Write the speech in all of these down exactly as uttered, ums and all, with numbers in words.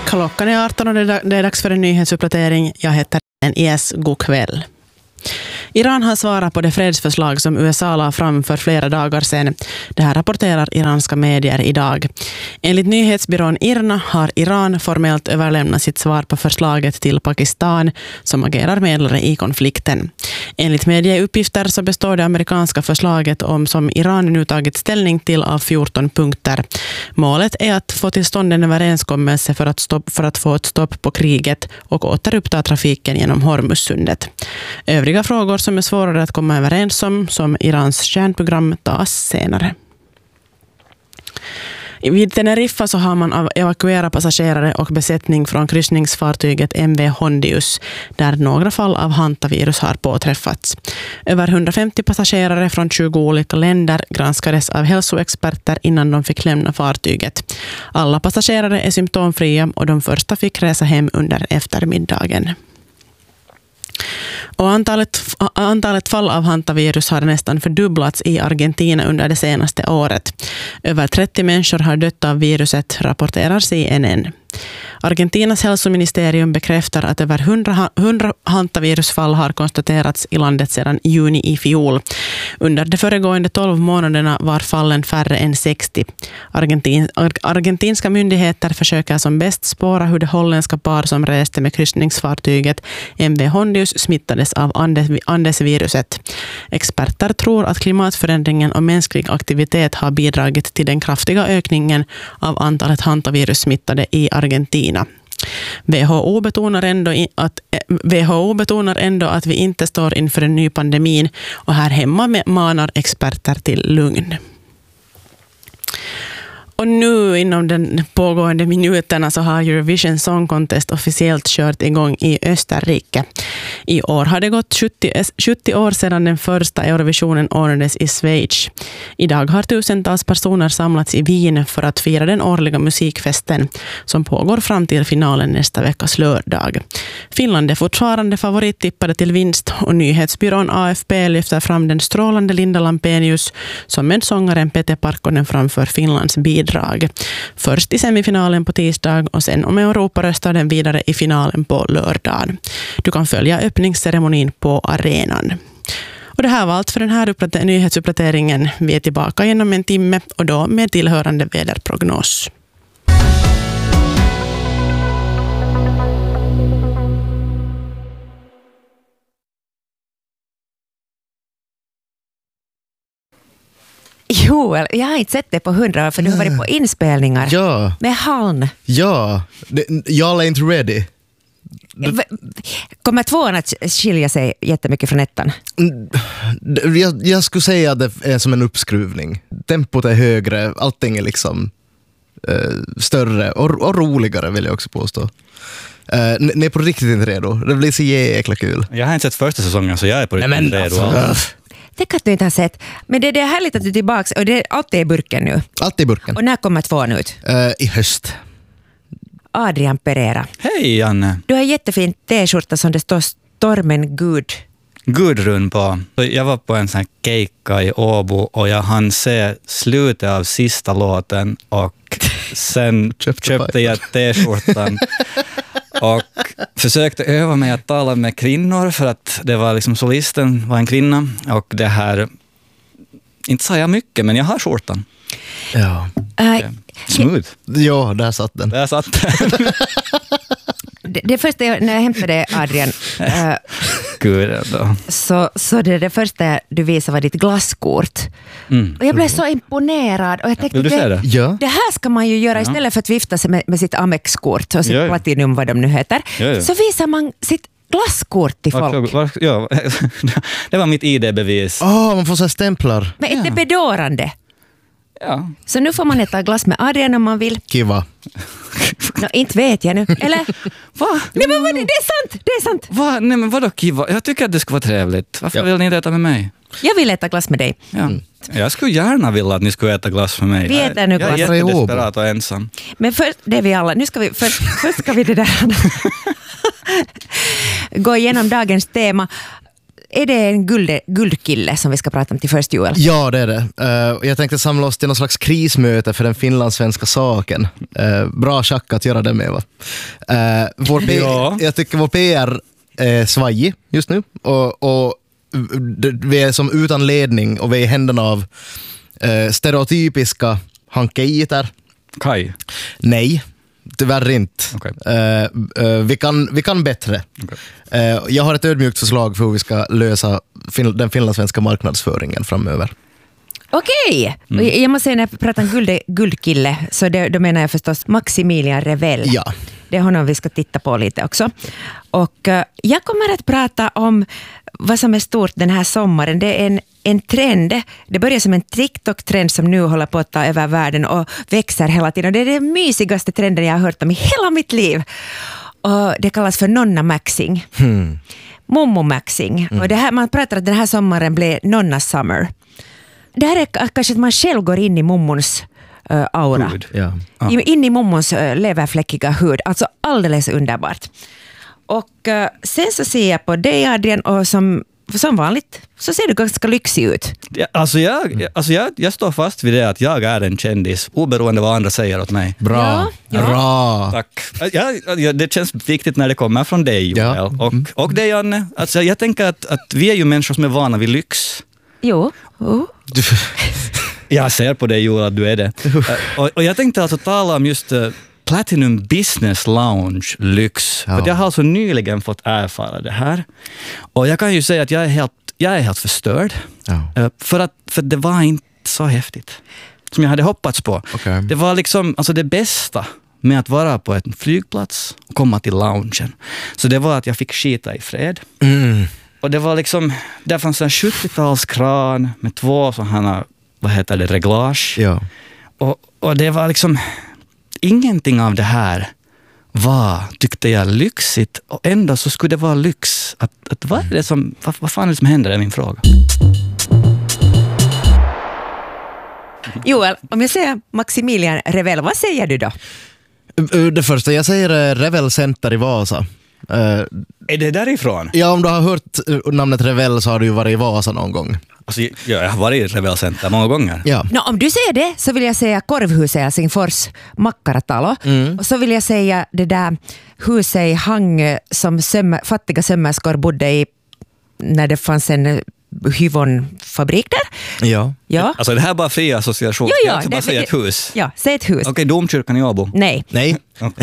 Klockan är arton och det är dags för en nyhetsuppdatering. Jag heter I S. God kväll. Iran har svarat på det fredsförslag som U S A la fram för flera dagar sedan. Det här rapporterar iranska medier idag. Enligt nyhetsbyrån IRNA har Iran formellt överlämnat sitt svar på förslaget till Pakistan som agerar medlare i konflikten. Enligt medieuppgifter så består det amerikanska förslaget om som Iran nu tagit ställning till av fjorton punkter. Målet är att få till stånd en överenskommelse för att, stopp, för att få ett stopp på kriget och återuppta trafiken genom Hormuzsundet. Övriga frågor som är svårare att komma överens om, som Irans kärnprogram, tas senare. Vid Teneriffa så har man evakuerat passagerare och besättning från kryssningsfartyget M V Hondius, där några fall av hantavirus har påträffats. Över hundrafemtio passagerare från tjugo olika länder granskades av hälsoexperter innan de fick lämna fartyget. Alla passagerare är symptomfria och de första fick resa hem under eftermiddagen. Och antalet, antalet fall av hantavirus har nästan fördubblats i Argentina under det senaste året. Över trettio människor har dött av viruset, rapporterar C N N. Argentinas hälsoministerium bekräftar att över hundra hantavirusfall har konstaterats i landet sedan juni i fjol. Under de föregående tolv månaderna var fallen färre än sextio. Argentin, argentinska myndigheter försöker som bäst spåra hur det holländska par som reste med kryssningsfartyget M V Hondius smittades av Andes, Andesviruset. Experter tror att klimatförändringen och mänsklig aktivitet har bidragit till den kraftiga ökningen av antalet hantavirussmittade i Argentina. W H O betonar ändå att, W H O betonar ändå att vi inte står inför en ny pandemi och här hemma manar experter till lugn. Och nu inom den pågående minuterna så har Eurovision Song Contest officiellt kört igång i Österrike. I år har det gått sjuttio år sedan den första Eurovisionen ordnades i Schweiz. Idag har tusentals personer samlats i Wien för att fira den årliga musikfesten som pågår fram till finalen nästa veckas lördag. Finland är fortfarande favorittippade till vinst och nyhetsbyrån A F P lyfter fram den strålande Linda Lampenius som med sångaren Pete Parkkonen framför Finlands bidrag. Först i semifinalen på tisdag och sen om Europa röstar den vidare i finalen på lördag. Du kan följa öppningsceremonin på arenan. Och det här var allt för den här nyhetsuppdateringen. Vi är tillbaka inom en timme och då med tillhörande väderprognos. Joel, jag har inte sett det på hundra år för du har varit på inspelningar ja. med Halm. Ja, y'all ain't ready. Du... Kommer tvåan att skilja sig jättemycket från ettan? Jag, jag skulle säga att det är som en uppskruvning. Tempot är högre, allting är liksom uh, större och, och roligare vill jag också påstå. Uh, ni är på riktigt inte redo. Det blir så jäkla kul. Jag har inte sett första säsongen så jag är på riktigt Nej, men, redo. Alltså, det kan du inte ha sett. Men det, det är härligt att du är tillbaka och det, allt är i burken nu. Allt är i burken. Och när kommer tvåan ut? Uh, I höst. Adrian Pereira. Hej Janne. Du har en jättefin t-skjorta som det står Stormen Gud. Gudrun på. Jag var på en sån här keikka i Åbo och jag hann se slutet av sista låten och sen köpte jag t-skjortan och försökte öva mig att tala med kvinnor för att det var liksom solisten var en kvinna och det här, inte sa jag mycket men jag har skjortan. Ja. Uh, Smooth. Ja, där satt den. Där satt den. det, det första jag, när jag hämtade Adrian uh, Gud, då. så, så det, det första du visade var ditt glasskort. Mm. Och jag blev så imponerad. Och jag tänkte, Vill du säga det? Ja. Det här ska man ju göra istället ja. för att vifta sig med, med sitt Amex-kort och sitt ja. Platinum, vad de nu heter. Ja, ja. Så visar man sitt glasskort till folk. Var, var, ja, det var mitt I D-bevis. Åh, oh, man får så stämplar. Men är det bedårande? Ja. Så nu får man äta glass med Adrian om man vill. Kiva. No, inte vet jag nu. Eller? Va? Nej, men vad, det är sant. Det är sant. Va? Nej, men vadå kiva? Jag tycker att det skulle vara trevligt. Varför ja. vill ni inte äta med mig? Jag vill äta glass med dig. Ja. Mm. Jag skulle gärna vilja att ni skulle äta glass med mig. Vi äter nu glass. Jag är jättedesperat och ensam. Men först, det är vi alla. Nu ska vi, först, först ska vi det där gå igenom dagens tema. är det en guld, guldkille som vi ska prata om till först, Joel? Ja, det är det. Uh, jag tänkte samla oss till någon slags krismöte för den finlandssvenska saken. Uh, bra schack att göra det med, va? Uh, vår P- Ja. Jag tycker vår P R är svajig just nu. Och, och vi är som utan ledning och vi är i händerna av uh, stereotypiska hankeiter. Kaj. Nej, tyvärr inte. Okay. Uh, uh, vi, kan, vi kan bättre. Okay. Uh, jag har ett ödmjukt förslag för hur vi ska lösa fin- den finlandssvenska marknadsföringen framöver. Okej, Mm. jag måste säga när jag pratar om guld, guldkille så det, då menar jag förstås Maximilian Revell. Ja. Det är honom vi ska titta på lite också. Och uh, jag kommer att prata om vad som är stort den här sommaren. Det är en, en trend. Det börjar som en TikTok-trend som nu håller på att ta över världen och växer hela tiden. Och det är den mysigaste trenden jag har hört om i hela mitt liv. Och det kallas för nonna-maxing. Hmm. Mommo-maxing. Mm. Och det här, man pratar att den här sommaren blev nonna-summer. Det här är kanske att man själv går in i mommons uh, aura. Hud. Ja. Ah. In i mommons uh, leverfläckiga hud. Alltså alldeles underbart. Och uh, sen så ser jag på dig, Adrian, och som, som vanligt så ser du ganska lyxig ut. Ja, alltså jag, alltså jag, jag står fast vid det att jag är en kändis, oberoende vad andra säger åt mig. Bra. Ja, ja. Bra. Tack. Ja, ja, det känns viktigt när det kommer från dig, Joel. Ja. Och, och dig, Anne. Alltså jag tänker att, att vi är ju människor som är vana vid lyx. Jo. Oh. Du, Jag ser på dig, Joel, att du är det. och, och jag tänkte alltså tala om just uh, Platinum Business Lounge lyx. Ja. För jag har alltså nyligen fått erfara det här. Och jag kan ju säga att jag är helt, jag är helt förstörd. ja. Uh, för, att, för det var inte så häftigt som jag hade hoppats på. Okay. Det var liksom alltså det bästa med att vara på en flygplats och komma till loungen. Så det var att jag fick skita i fred. Mm. Och det var liksom, där fanns en sjuttiotalskran med två sådana, vad heter det, reglage. Ja. Och, och det var liksom, ingenting av det här var, tyckte jag, lyxigt. Och ändå så skulle det vara lyx. Att, att vad, är det som, vad, vad fan är det som händer, är min fråga. Joel, om jag säger Maximilian Revell, vad säger du då? Det första jag säger är Revell Center i Vasa. Uh, Är det därifrån? ja, om du har hört namnet Revell så har du ju varit i Vasa någon gång. Alltså, ja, jag har varit i Revell Center många gånger. Ja. No, om du säger det så vill jag säga Korvhuset i Helsingfors, Makkaratalo. Mm. Och så vill jag säga det där huset i Hangö som söm- fattiga sömmerskor bodde i när det fanns en hyvonfabrik där. Ja. Ja, Alltså det här är bara fri association. ja, ja. Jag ska bara det- säga det- ett hus. Ja, säg ett hus. Okej, domkyrkan i Åbo. Nej. Nej.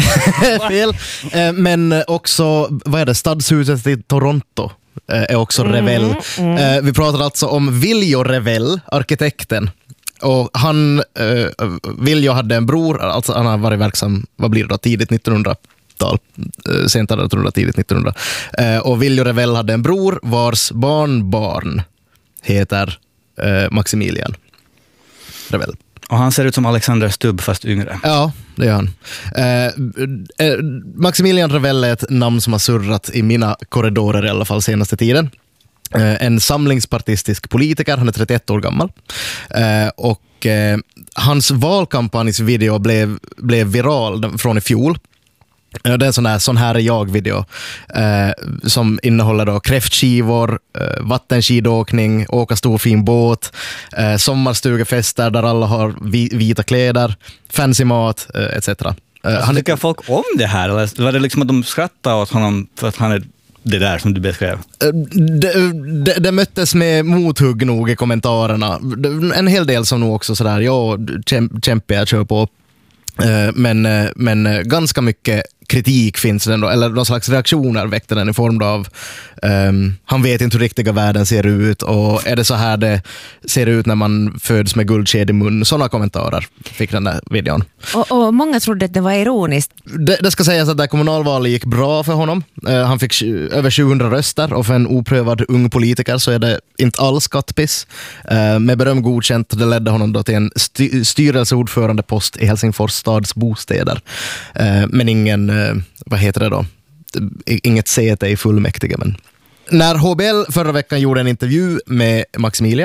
Fel. Eh, Men också, vad är det, Stadshuset i Toronto eh, är också Revell. Eh, Vi pratar alltså om Viljo Revell, arkitekten. Och han, eh, Viljo hade en bror, alltså han har varit verksam, vad blir det då, tidigt nittonhundratal, eh, sent artonhundra, tidigt nittonhundra. Eh, och Viljo Revell hade en bror vars barnbarn heter eh, Maximilian Revell. Och han ser ut som Alexander Stubb fast yngre. Ja, det gör han. Eh, eh, Maximilian Revell är ett namn som har surrat i mina korridorer i alla fall senaste tiden. Eh, en samlingspartistisk politiker, han är trettioett år gammal. Eh, och eh, hans valkampanjsvideo blev, blev viral från i fjol. Ja, det är en sån här, sån här är jag-video eh, som innehåller då kräftskivor, eh, vattenskidåkning, åka stor fin båt, eh, sommarstugefester där alla har vi, vita kläder, fancy mat, eh, et cetera. Eh, Alltså, han, tycker folk om det här? Eller var det liksom att de skrattade åt honom för att han är det där som du beskrev? eh, det, det, det möttes med mothugg nog i kommentarerna. Det- En hel del som nog också sådär, ja, kämp, kämpiga, kör på. Eh, Men, eh, men eh, ganska mycket kritik finns den då, eller någon slags reaktioner väckte den i form av um, han vet inte hur riktiga världen ser ut och är det så här det ser ut när man föds med guldsked i mun. Sådana kommentarer fick den där videon. Och, och många trodde att det var ironiskt. Det, det ska sägas att det kommunalvalet gick bra för honom. Uh, han fick tj- över tjugohundra röster och för en oprövad ung politiker så är det inte alls kattpiss. Uh, med beröm godkänt, det ledde honom då till en sty- styrelseordförandepost i Helsingfors stads bostäder. Uh, men ingen, uh, vad heter det då? Inget säte i fullmäktige. Men när H B L förra veckan gjorde en intervju med Maximilian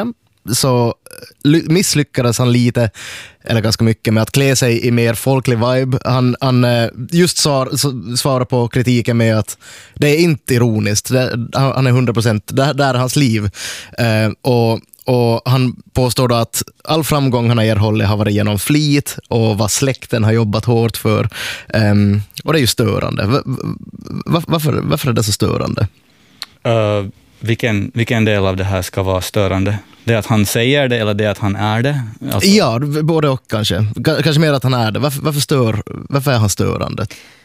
så misslyckades han lite, eller ganska mycket, med att klä sig i mer folklig vibe. Han, han just svar, svarar på kritiken med att det är inte ironiskt. Det, han är hundra procent, det, det är hans liv. Eh, och Och han påstår då att all framgång han har erhållit har varit genom flit och vad släkten har jobbat hårt för. Um, och det är ju störande. Var, varför, varför är det så störande? Uh, vilken, vilken del av det här ska vara störande? Det att han säger det eller det att han är det? Alltså... Ja, både och kanske. Kanske mer att han är det. Varför, varför, stör, varför är han störande?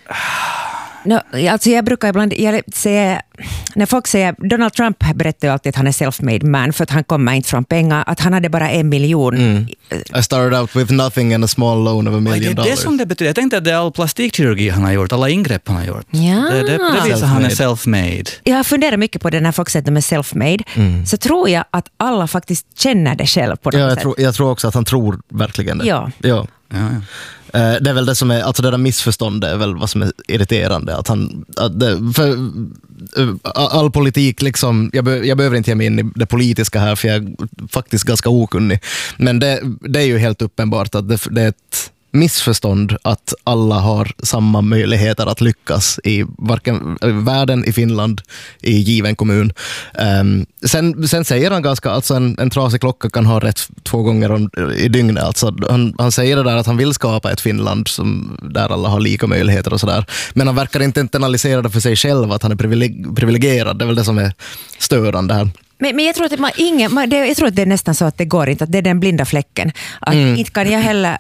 No, alltså jag brukar ibland jag säger, när folk säger, Donald Trump berättar ju alltid att han är self-made man för att han kommer inte från pengar, att han hade bara en miljon. Mm. I started out with nothing and a small loan of a million dollars. Det är dollars. det som det betyder. Jag tänkte att det är all plastikkirurgi han har gjort, alla ingrepp han har gjort. Ja. Det, det, det visar han är self-made. Jag funderar mycket på det när folk säger att de är self-made. Mm. Så tror jag att alla faktiskt känner det själv på något ja, jag sätt. tror, jag tror också att han tror verkligen det. Ja. Ja. Ja, ja. Det är väl det som är, alltså det där missförståndet är väl vad som är irriterande. Att han, att det, för all politik, liksom, jag, be, jag behöver inte ge mig in i det politiska här för jag är faktiskt ganska okunnig. Men det, det är ju helt uppenbart att det, det är ett missförstånd att alla har samma möjligheter att lyckas i varken världen, i Finland, i given kommun. Um, sen, sen säger han ganska, alltså en, en trasig klocka kan ha rätt två gånger om, i dygnet. Alltså han, han säger det där att han vill skapa ett Finland som, där alla har lika möjligheter och sådär. Men han verkar inte internalisera det för sig själv att han är privileg, privilegierad. Det är väl det som är störande här. Men, men jag, tror att man, ingen, man, det, jag tror att det är nästan så att det går inte, att det är den blinda fläcken. Att mm. inte kan jag heller...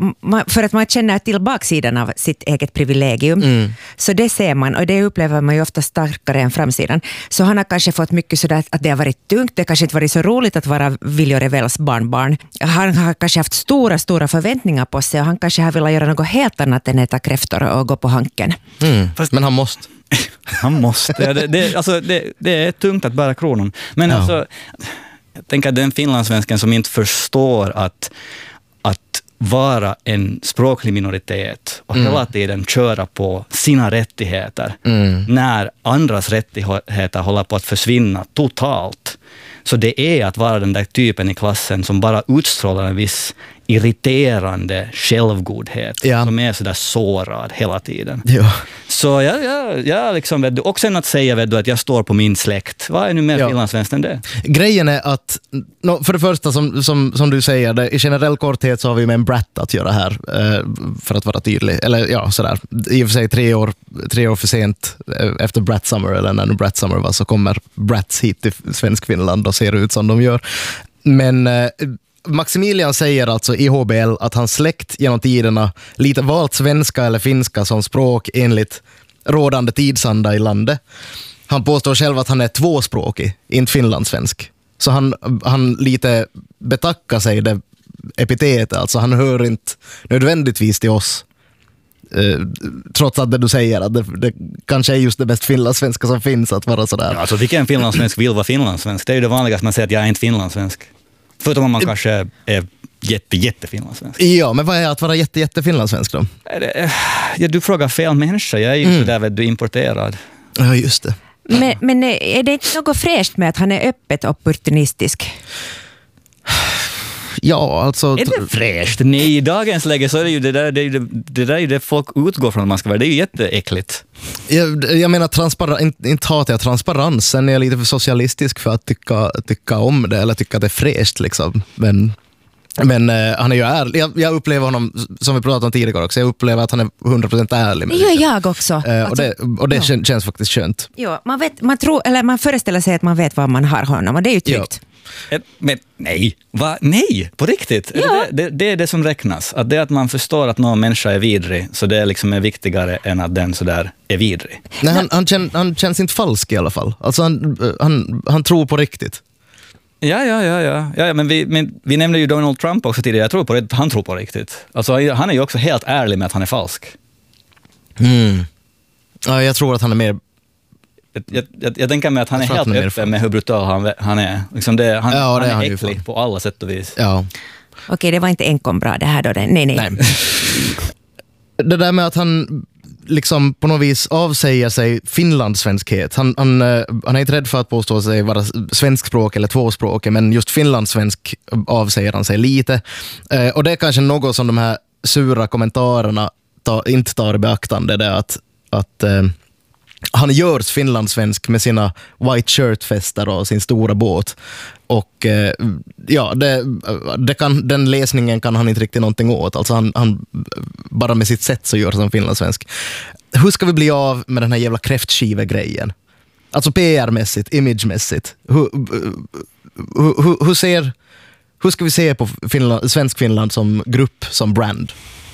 För att man känner till baksidan av sitt eget privilegium. Mm. Så det ser man, och det upplever man ju ofta starkare än framsidan. Så han har kanske fått mycket sådär att det har varit tungt. Det har kanske inte varit så roligt att vara Viljo Revells barnbarn. Han har kanske haft stora, stora förväntningar på sig. Och han kanske har velat göra något helt annat än äta kräftor och gå på hanken. Mm. Fast, men han måste. Han måste. Ja, det, det, alltså, det, det är tungt att bära kronan. Men ja. alltså, jag tänker att den finlandssvensken som inte förstår att, att vara en språklig minoritet och mm. hela tiden köra på sina rättigheter mm. när andras rättigheter håller på att försvinna totalt. Så det är att vara den där typen i klassen som bara utstrålar en viss irriterande självgodhet ja. som är sådär sårad hela tiden. Ja. Så jag, jag, jag liksom, vet du, och sen att säga vet du, att jag står på min släkt. Vad är nu mer ja. finlandssvenskt än det? Grejen är att, no, för det första som, som, som du säger, det, i generell korthet så har vi med en brat att göra här, eh, för att vara tydlig. Eller ja, sådär. I och för sig tre år, tre år för sent efter Brat Summer, eller när Brat Summer var, så kommer brats hit till svensk Finland och ser ut som de gör. Men eh, Maximilian säger alltså i H B L att hans släkt genom tiderna lite valt svenska eller finska som språk enligt rådande tidsanda i landet. Han påstår själv att han är tvåspråkig, inte finlandssvensk. Så han, han lite betackar sig det epitetet, alltså han hör inte nödvändigtvis till oss. Eh, trots att det du säger att det, det kanske är just det bäst finlandssvenska som finns att vara sådär. Ja, alltså vilken finlandssvensk vill vara finlandssvensk? Det är ju det vanligaste man säger att jag är inte finlandssvensk. Förutom om man kanske är jätte, jätte finlandssvensk. Ja, men vad är att vara jätte, jätte finlandssvensk då? Ja, du frågar fel människa. Jag är ju mm. så där du importerad. Ja, just det. Men, men är det inte något fräscht med att han är öppet opportunistisk? Ja, alltså... Är det fräscht? Nej, i dagens läge så är det ju det där det, är det, det där är det folk utgår från att man ska vara. Det är ju jätteäckligt. Jag, jag menar, transpar- inte, inte hatar jag transparens. Sen är jag lite för socialistisk för att tycka, tycka om det eller tycka att det är fräscht liksom. Men... Men uh, han är ju ärlig. Jag, jag upplever honom, som vi pratade om tidigare också, jag upplever att han är hundra procent ärlig. Det gör jag också. Uh, alltså, och det, och det ja. kän, känns faktiskt skönt. Ja, man, vet, man, tror, eller man föreställer sig att man vet vad man har honom, och det är ju tryggt. Ja. Men nej, Va? nej, på riktigt. Ja. Det, det, det är det som räknas. Att det är att man förstår att någon människa är vidrig, så det liksom är viktigare än att den så där är vidrig. Nej, han, han, kän, han känns inte falsk i alla fall. Alltså han, han, han tror på riktigt. Ja, ja, ja, ja. ja men, vi, men vi nämnde ju Donald Trump också tidigare. Jag tror på det, han tror på riktigt. Alltså, han är ju också helt ärlig med att han är falsk. Mm. Ja, jag tror att han är mer... Jag, jag, jag tänker mig att han är helt är öppen med hur brutal han, han är. Liksom det, han, ja, det han är, är äcklig på alla sätt och vis. Ja. Okej, det var inte enkom bra det här då. Nej, nej. nej. Det där med att han liksom på något vis avsäger sig finlandssvenskhet. Han, han, han är inte rädd för att påstå sig vara svenskspråk eller tvåspråkig, men just finlandssvensk avsäger han sig lite. Och det är kanske något som de här sura kommentarerna ta, inte tar i beaktande, det är att, att eh, han görs finlandssvensk med sina white shirt-fester och sin stora båt. Och eh, ja, det, det kan, den läsningen kan han inte riktigt någonting åt. Alltså han, han bara med sitt sätt så gör han finlandssvensk. Hur ska vi bli av med den här jävla kräftskive-grejen? Alltså P R-mässigt, imagemässigt. Hur, hur, hur, hur, ser, hur ska vi se på Finland, svensk Finland som grupp, som brand?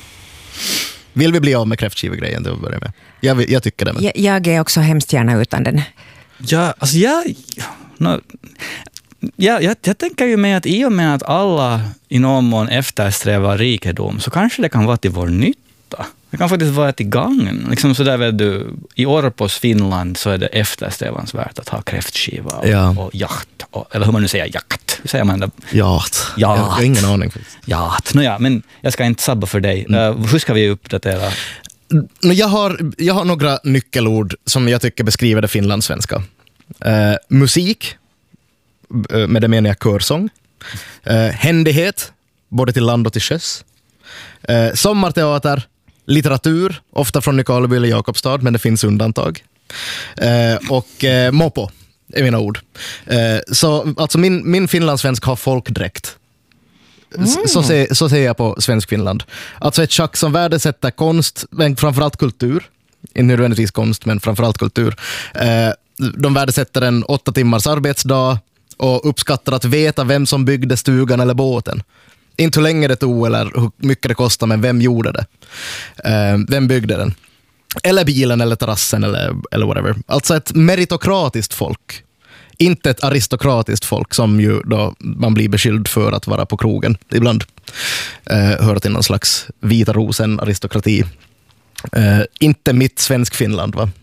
Vill vi bli av med kräftskive-grejen till att börja med? Jag, jag tycker det. Men. Jag, jag är också hemskt gärna utan den. Ja, alltså jag... No, jag, jag, jag tänker ju med att i och med att alla i någon mån eftersträvar rikedom så kanske det kan vara till vår nytta. Det kan faktiskt vara till gagn. Liksom så där, vet du, i Orpos Finland så är det eftersträvansvärt att ha kräftskiva och, ja. och jakt. Och, eller hur man nu säger, jakt. Hur säger man det? Jakt. Jag har ingen aning. Jakt. No, ja, men jag ska inte sabba för dig. Mm. Uh, hur ska vi uppdatera? Jag har, jag har några nyckelord som jag tycker beskriver det finlandssvenska. Uh, musik. Med det menar jag körsång. Uh, händighet. Både till land och till sjöss. Uh, sommarteater. Litteratur, ofta från Nykarleby eller Jakobstad, men det finns undantag. Eh, och eh, mopo är mina ord. Eh, så alltså min, min finlandssvensk har folkdräkt. Mm. Så, se, så ser jag på svensk Finland. Alltså ett schack som värdesätter konst, men framförallt kultur. Inte nödvändigtvis konst, men framförallt kultur. Eh, de värdesätter en åtta timmars arbetsdag och uppskattar att veta vem som byggde stugan eller båten. Inte hur länge det tog eller hur mycket det kostar, men vem gjorde det? Uh, vem byggde den? Eller bilen eller terrassen eller, eller whatever. Alltså ett meritokratiskt folk. Inte ett aristokratiskt folk som ju då man blir beskylld för att vara på krogen ibland. Uh, hör till någon slags vita rosen aristokrati. Uh, inte mitt svensk Finland, va?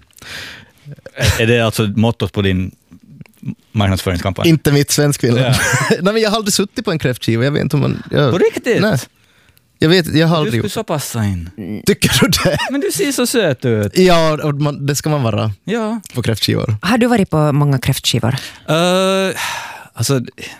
Är det alltså mottot på din marknadsföringskampanj? Inte mitt svensk Finland. Ja. Nej, men jag har aldrig suttit på en kräftskiva. Jag vet inte om man... Jag, på riktigt? Nej. Jag vet, jag har aldrig gjort. Du skulle så passa in. Tycker du det? Men du ser så söt ut. Ja, och man, det ska man vara. Ja. På kräftskivor. Har du varit på många kräftskivor? Uh, alltså...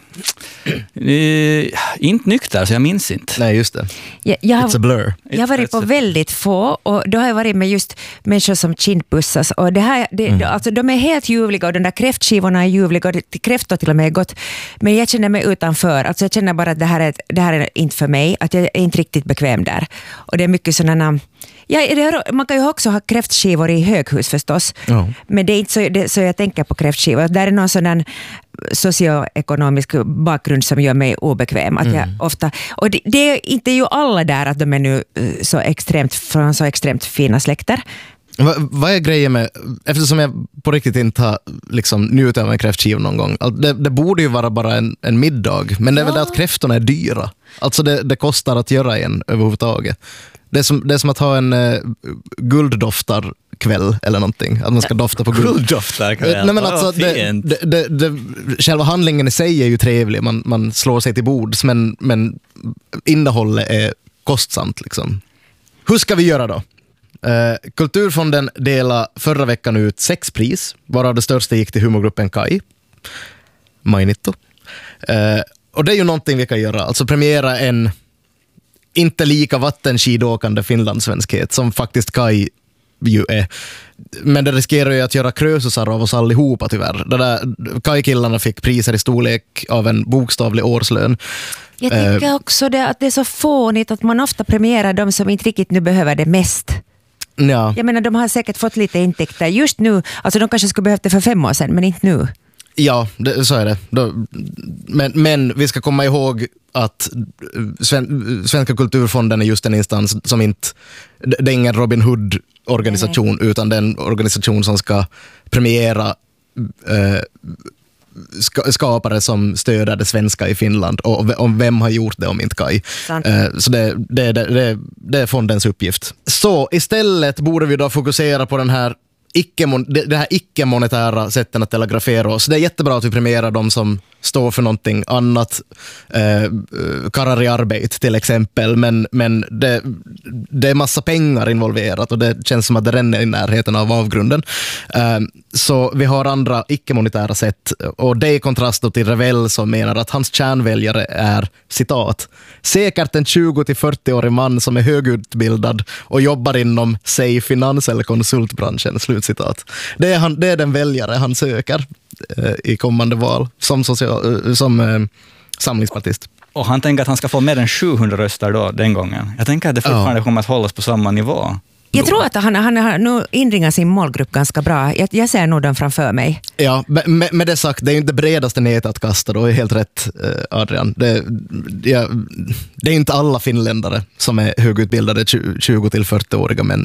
Uh, inte nykter, så jag minns inte. Nej, just det. Jag, jag, It's a blur. Jag har varit på väldigt få, och då har jag varit med just människor som kindpussas. Och det här, det, mm. alltså, de är helt ljuvliga, och de där kräftskivorna är ljuvliga, och det, kräftor till och med är gott. Men jag känner mig utanför. Alltså, jag känner bara att det här, är, det här är inte för mig. Att jag är inte riktigt bekväm där. Och det är mycket sådana... Ja, det är, man kan ju också ha kräftskivor i höghus förstås. Oh. Men det är inte så, det, så jag tänker på kräftskivor. Där är någon sådan socioekonomisk bakgrund som gör mig obekväm. Att mm. jag ofta, och det, det är inte ju alla där att de är nu så extremt, från så extremt fina släkter. Va, vad är grejen med, eftersom jag på riktigt inte har liksom njutit av en kräftskiva någon gång. Det, det borde ju vara bara en, en middag. Men det är ja. väl det att kräftorna är dyra. Alltså det, det kostar att göra en överhuvudtaget. Det är som, det är som att ha en uh, gulddoftar kväll eller någonting. Att man ska dofta på guld. Gulddoftar kväll. Nej, men alltså, det, det, det, det, själva handlingen i sig är ju trevlig. Man, man slår sig till bords, men, men innehållet är kostsamt. Liksom. Hur ska vi göra då? Uh, Kulturfonden delade förra veckan ut sex pris, varav det största gick till humorgruppen Kai. Mainittu. Uh, och det är ju någonting vi kan göra. Alltså premiera en inte lika vattenskidåkande finlandssvenskhet som faktiskt Kai ju är. Men det riskerar ju att göra krösusar av oss allihopa tyvärr. Det där, Kai-killarna fick priser i storlek av en bokstavlig årslön. Jag tycker uh, också det, att det är så fånigt att man ofta premierar de som inte riktigt nu behöver det mest. Ja. Jag menar, de har säkert fått lite intäkter just nu. Alltså de kanske skulle behövt det för fem år sedan, men inte nu. Ja, det, så är det. Men, men vi ska komma ihåg att Sven, Svenska kulturfonden är just en instans som inte... Det är ingen Robin Hood-organisation, nej, utan det är en organisation som ska premiera eh, ska, skapare som stöder det svenska i Finland. Och om vem har gjort det om inte Kai. Eh, så det, det, det, det, det är fondens uppgift. Så istället borde vi då fokusera på den här icke, det, det här icke-monetära sätten att telegrafera oss. Det är jättebra att vi premierar de som står för någonting annat, eh, karrar i arbete till exempel, men, men det, det är massa pengar involverat och det känns som att det ränner i närheten av avgrunden. Eh, så vi har andra icke-monetära sätt, och det är i kontrast till Revell som menar att hans kärnväljare är, citat, säkert en tjugo till fyrtio-årig man som är högutbildad och jobbar inom, säg, finans- eller konsultbranschen, slutcitat. Det är, han, det är den väljare han söker eh, i kommande val som, social, som eh, samlingspartist. Och han tänker att han ska få mer än sjuhundra röster då, den gången. Jag tänker att det fortfarande ja. kommer att hållas på samma nivå. Jag tror att han, han har nu inringat sin målgrupp ganska bra. Jag, jag ser nog den framför mig. Ja, med, med det sagt, det är ju inte det bredaste nätet att kasta då, är helt rätt, Adrian. Det, ja, det är inte alla finländare som är högutbildade tjugo till fyrtio-åriga män.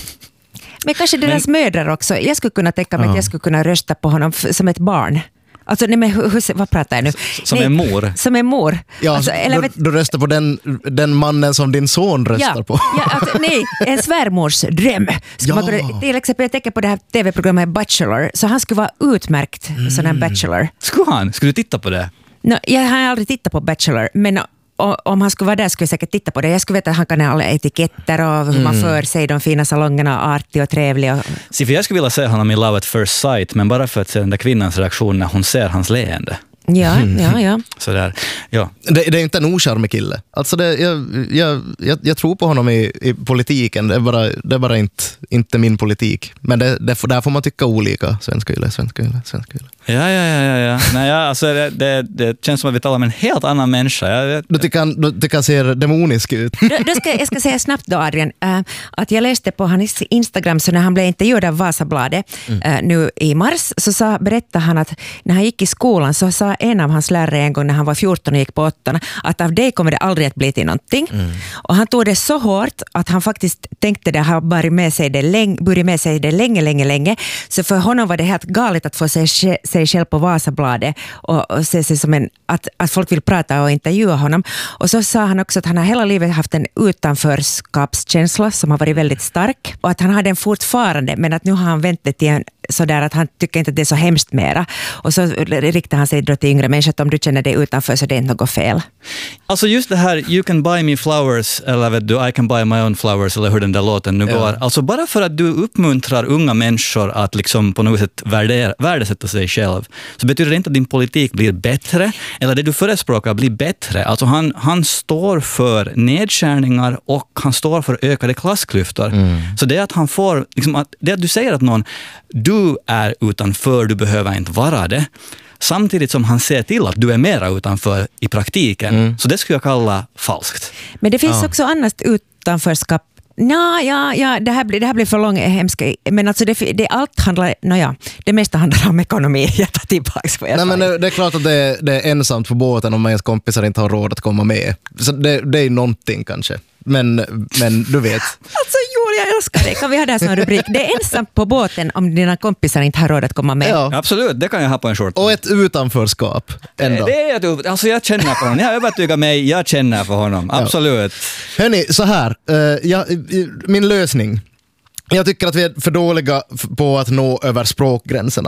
Men kanske deras men, mödrar också. Jag skulle kunna tänka mig ja. att jag skulle kunna rösta på honom f- som ett barn. Alltså, nej, men hur, vad pratar jag nu? Som nej, en mor. Som en mor. Ja, alltså, eller, du, du röstar på den, den mannen som din son röstar ja, på. Ja, alltså, nej, en svärmors dröm. Ja. Man kunna, till exempel, jag tänker på det här tv-programmet Bachelor, så han skulle vara utmärkt mm. sån här bachelor. Skulle han? Skulle du titta på det? No, jag har aldrig tittat på Bachelor, men om han skulle vara där skulle jag säkert titta på det. Jag skulle veta att han kan ha alla etiketter och hur mm. man för sig de fina salongerna, artig och trevlig. Och... Se, för jag skulle vilja se honom i Love at First Sight, men bara för att se den där kvinnans reaktion när hon ser hans leende. Ja, ja, ja. Sådär, ja. Det, det är inte en ocharmig kille. Alltså det, jag, jag, jag, jag tror på honom i, i politiken. Det är bara, det är bara inte, inte min politik. Men det, det, där får man tycka olika. Svenska yle, svenska yle, svenska yle. Ja, ja, ja, ja, ja. Nej, ja, alltså det, det, det känns som att vi talar om en helt annan människa. Jag vet. Du tycker han, du tycker han ser demonisk ut. Då, då ska, jag ska säga snabbt då, Adrian, äh, att jag läste på hans Instagram, så när han blev intervjuad av Vasabladet mm. äh, nu i mars, så sa, berättade han att när han gick i skolan så sa en av hans lärare en gång när han var fjorton och gick på åttan att av det kommer det aldrig att bli till någonting. Mm. Och han tog det så hårt att han faktiskt tänkte det, har burit med sig det länge, burit med sig det länge, länge, länge. Så för honom var det helt galet att få sig, sig själv på Vasabladet och, och se sig som en, att, att folk vill prata och intervjua honom. Och så sa han också att han har hela livet haft en utanförskapskänsla som har varit väldigt stark, och att han har den fortfarande, men att nu har han vänt det till en sådär att han tycker inte att det är så hemskt mera. Och så riktar han sig då till yngre människor att om du känner dig utanför så det är inte något fel. Alltså just det här, you can buy me flowers, eller vet du, I can buy my own flowers, eller hur den där låten nu ja. går. Alltså bara för att du uppmuntrar unga människor att liksom på något sätt värdera, värdesätta sig själv, så betyder det inte att din politik blir bättre, eller det du förespråkar blir bättre. Alltså han, han står för nedskärningar och han står för ökade klassklyftor. Mm. Så det är att han får, liksom att, det att du säger att någon, du är utanför, du behöver inte vara det. Samtidigt som han ser till att du är mera utanför i praktiken. Mm. Så det skulle jag kalla falskt. Men det finns ja. också annat utanförskap. Nå, ja, ja, det här blir det här blir för långt hemska. Men alltså det, det allt handlar, no ja, det mesta handlar om ekonomi. Jag tar tillbaks vad jag Nej, men det, det är klart att det, det är ensamt på båten om ens kompisar inte har råd att komma med. Så det, det är någonting kanske. Men, men du vet. Alltså Julia, jag älskar det. Kan vi ha det här som rubrik? Det är ensamt på båten om dina kompisar inte har råd att komma med. Ja. Absolut, det kan jag ha på en short. Och ett utanförskap ändå. Det är ett, alltså jag känner på honom. Jag övertygar mig, jag känner för honom. Absolut. Ja. Hörrni, så här. Uh, jag, min lösning. Jag tycker att vi är för dåliga på att nå över språkgränserna.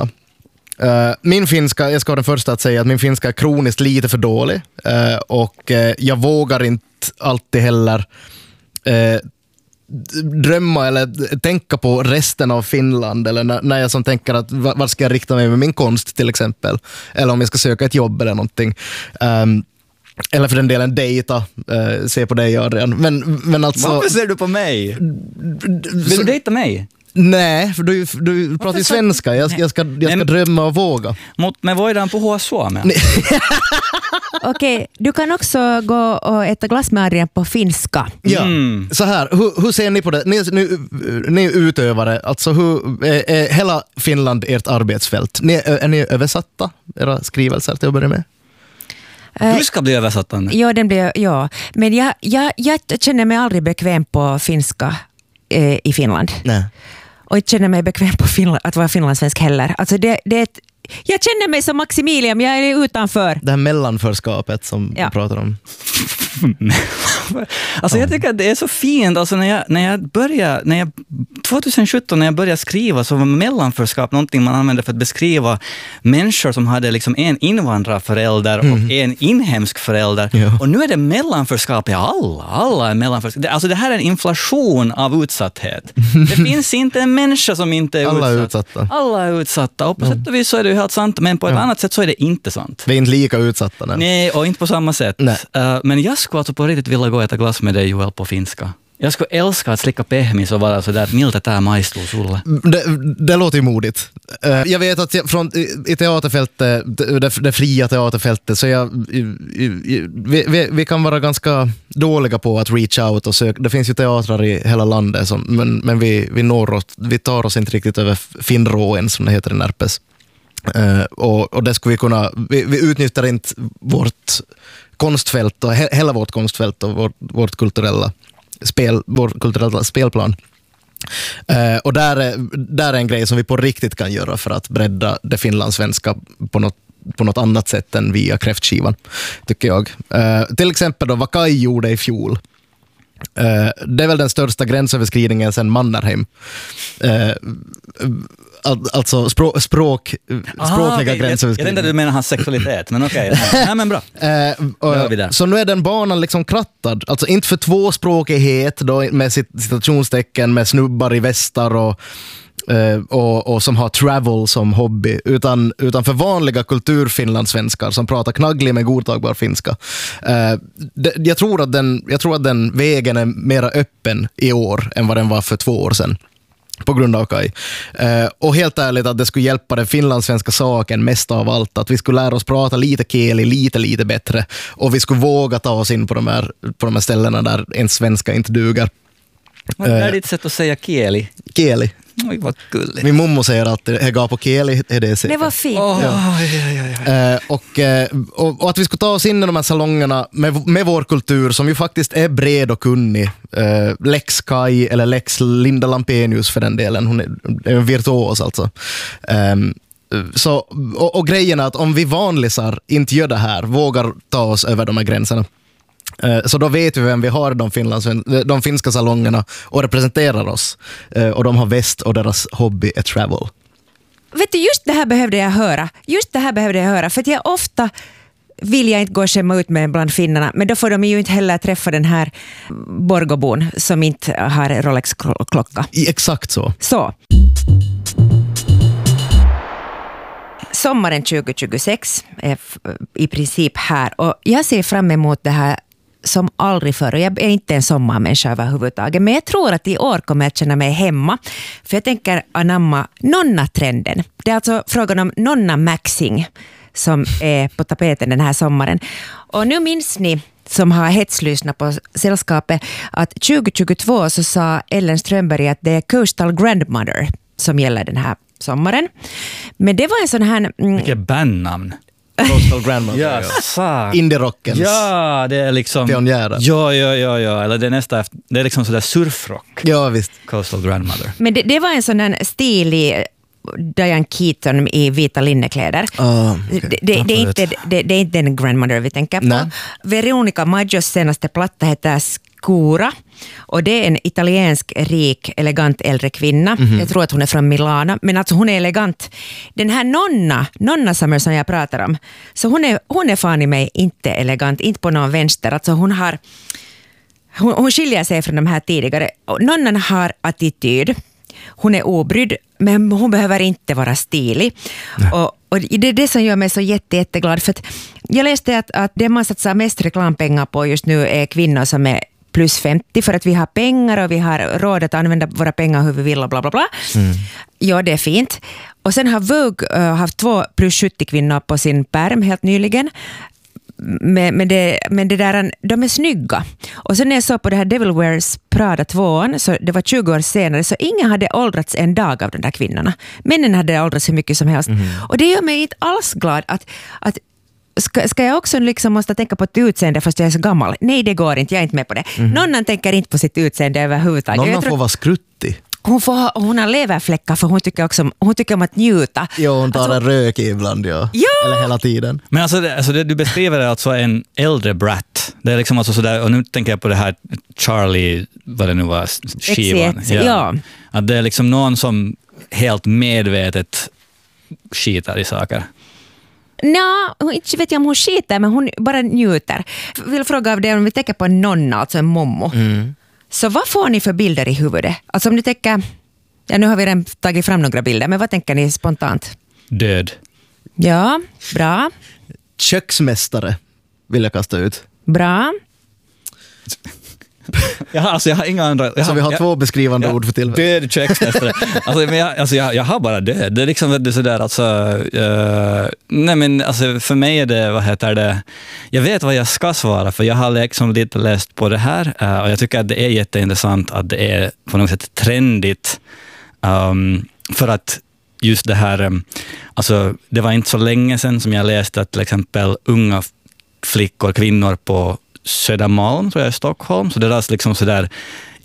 Uh, min finska, jag ska vara den första att säga att min finska är kroniskt lite för dålig. Uh, och uh, jag vågar inte alltid heller uh, drömma eller tänka på resten av Finland, eller när, när jag som tänker att var ska jag rikta mig med min konst till exempel, eller om jag ska söka ett jobb eller någonting. Um, eller för den delen dejta, uh, se på dig Adrian. Men, men alltså, varför ser du på mig? Vill du dejta mig? Nej, för du, du pratar ju svenska. Jag, jag, ska, jag ska drömma och våga. Mot med voidaan puhua suomea. Okej, okay, du kan också gå och äta glass med Adrian på finska. Ja, mm. Så här, hur, hur ser ni på det? Ni, ni, ni är utövare, alltså hur är, är hela Finland ert arbetsfält? Ni, är ni översatta, era skrivelser till att börja med? Du ska bli översattande. Ja, den blir, ja. Men jag, jag, jag känner mig aldrig bekväm på finska eh, i Finland. Nej. Och jag känner mig bekväm på Finland, att vara finlandssvensk heller. Alltså det, det är ett, jag känner mig som Maximilian, jag är utanför. Det här mellanförskapet som Ja. du pratar om. Alltså jag tycker att det är så fint. Alltså när jag, när jag började, när jag, tjugohundrasjutton när jag började skriva så var mellanförskap någonting man använde för att beskriva människor som hade liksom en invandrarförälder mm. och en inhemsk förälder. Ja. Och nu är det mellanförskap i alla. Alla är mellanförskap. Det, alltså det här är en inflation av utsatthet. Det finns inte en människa som inte är Alla är utsatt. utsatta. Alla är utsatta. Och på Mm. sätt och vis så är det ju helt sant. Men på ett Ja. annat sätt så är det inte sant. Vi är inte lika utsatta. Nej. Nej, och inte på samma sätt. Nej. Uh, men jag skulle alltså på riktigt vilja gå och äta glass med dig, Joel, på finska. Jag skulle älska att slicka pehmis och vara sådär, att miltä tää maistuu sulle. Det, det låter ju modigt. Uh, jag vet att jag, från, i, i teaterfältet, det, det fria teaterfältet, så jag, i, i, vi, vi, vi kan vara ganska dåliga på att reach out och söka. Det finns ju teatrar i hela landet, som, men, men vi, vi, når oss, vi tar oss inte riktigt över Finnråen, som det heter i Närpes. Uh, och, och det skulle vi kunna, vi, vi utnyttjar inte vårt konstfält och he, hela vårt konstfält och vårt, vårt kulturella spel, vår kulturella spelplan. Uh, och där är, där är en grej som vi på riktigt kan göra för att bredda det finlandssvenska på något, på något annat sätt än via kräftskivan, tycker jag. Uh, till exempel då vad Kaj gjorde i fjol. Uh, det är väl den största gränsöverskridningen sedan Mannerheim. Uh, Alltså språk, språk, Aha, språkliga okay. gränsöverskridningar. Jag tänkte att du menar hans sexualitet, men okej. Okay. Nej, men bra. Eh, och, så nu är den banan liksom krattad. Alltså inte för tvåspråkighet då, med citationstecken, med snubbar i västar och, eh, och, och som har travel som hobby, utan, utan för vanliga kulturfinlandssvenskar som pratar knagglig med godtagbar finska. Eh, det, jag, tror att den, jag tror att den vägen är mera öppen i år än vad den var för två år sedan. På grund av Kaj. Uh, och helt ärligt att det skulle hjälpa den finlandssvenska saken mest av allt. Att vi skulle lära oss prata lite kieli, lite, lite bättre. Och vi skulle våga ta oss in på de här, på de här ställena där en svenska inte duger. Vad är ditt sätt att säga kieli? Kieli. Oj, vad gulligt. Min mommo säger att det är på kieli. Är det, Det var fint. Oh, ja. Ja, ja, ja. Uh, och, uh, och, och att vi skulle ta oss in i de här salongerna med, med vår kultur som ju faktiskt är bred och kunnig. Uh, Lex Kaj eller Lex Linda Lampenius för den delen. Hon är, är en virtuos alltså. Um, så, och, och grejen är att om vi vanlisar inte gör det här, vågar ta oss över de här gränserna, uh, så då vet vi vem vi har de, Finlands, de finska salongerna och representerar oss. Uh, och de har väst och deras hobby är travel. Vet du, just det här behövde jag höra. Just det här behövde jag höra. För att jag ofta vill jag inte gå och skämma ut med bland finnarna. Men då får de ju inte heller träffa den här Borgobon som inte har Rolex-klocka. Exakt så. Så. Sommaren tjugohundratjugosex är i princip här. Och jag ser fram emot det här som aldrig förr. Och jag är inte en sommarmänniska överhuvudtaget. Men jag tror att i år kommer jag känna mig hemma. För jag tänker anamma nonna-trenden. Det är alltså frågan om nonna-maxing som är på tapeten den här sommaren. Och nu minns ni som har hetslyssnat på sällskapet att tjugohundratjugotvå så sa Ellen Strömberg att det är Coastal Grandmother som gäller den här sommaren. Men det var en sån här... Mm, Vilket bandnamn. Coastal Grandmother. Ja, sa. Indie-rockens. Ja, det är liksom... pionjären. Ja, ja, ja, ja. Eller det är nästa efter, det är liksom sådär surfrock. Ja, visst. Coastal Grandmother. men det, det var en sån här stilig Diane Keaton i vita linnekläder. Ah, okay. det, det, det, är inte, det, det är inte den grandmother vi tänker på. Nej. Veronica Maggios senaste platta heter Scura. Och det är en italiensk, rik, elegant äldre kvinna. Mm-hmm. Jag tror att hon är från Milano. Men alltså hon är elegant. Den här Nonna, Nonna Summer som jag pratar om. Så hon är, hon är fan i mig inte elegant. Inte på någon vänster. Alltså hon har... Hon, hon skiljer sig från de här tidigare. Nonnan har attityd. Hon är obrydd, men hon behöver inte vara stilig. Och, och det är det som gör mig så jätte, jätteglad. För att jag läste att, att det man satsar mest reklampengar på just nu är kvinnor som är plus femtio. För att vi har pengar och vi har råd att använda våra pengar hur vi vill och bla bla bla. Mm. Ja, det är fint. Och sen har Vogue uh, haft två plus sjuttio kvinnor på sin pärm helt nyligen. Men, men, det, men det där, de är snygga. Och sen när jag såg på det här Devil Wears Prada tvåan, så det var tjugo år senare, så ingen hade åldrats en dag av de där kvinnorna. Männen hade åldrats hur mycket som helst. Mm. Och det gör mig inte alls glad att, att ska, ska jag också liksom måste tänka på ett utseende fast jag är så gammal? Nej, det går inte, jag är inte med på det. Mm. Någon tänker inte på sitt utseende överhuvudtaget. Någon jag tror... får vara skruttig. hon, får ha, hon har leverfläckar för hon tycker också hon tycker om att njuta. Jo, hon tar alltså, en rök ibland, ja. Ja! Eller hela tiden. Men alltså, det, alltså det, du beskriver det alltså en äldre brat. Det är liksom alltså sådär, och nu tänker jag på det här Charlie, vad det nu var, skivan. Exakt, ja. Att det är liksom någon som helt medvetet skitar i saker. Nå, inte vet jag om hon skiter, men hon bara njuter. Jag vill fråga av det om vi tänker på en nonna, alltså en mommo. Mm. Så vad får ni för bilder i huvudet? Alltså om ni tänker, ja nu har vi redan tagit fram några bilder, men vad tänker ni spontant? Död. Ja, bra. Köksmästare vill jag kasta ut. Bra. Jag har, alltså jag har inga andra... Jag Så har, vi har jag, två beskrivande jag, ord för tillfället. Död köksmästare. alltså, men jag, alltså jag, jag har bara död. Det är liksom det är sådär alltså... Uh, nej men alltså för mig är det, vad heter det... Jag vet vad jag ska svara, för jag har liksom lite läst på det här. Uh, och jag tycker att det är jätteintressant att det är på något sätt trendigt. Um, för att just det här... Um, alltså det var inte så länge sedan som jag läste att till exempel unga flickor, kvinnor på Södermalm, tror jag, i Stockholm. Så det är alltså liksom sådär